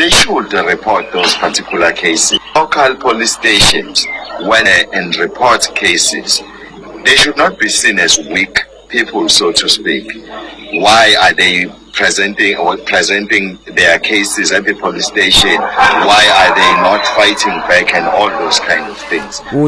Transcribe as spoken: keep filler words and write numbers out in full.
they should report those particular cases. Local police stations, when uh, and report cases, they should not be seen as weak people, so to speak. Why are they presenting or presenting their cases at the police station? Why are they not fighting back and all those kind of things?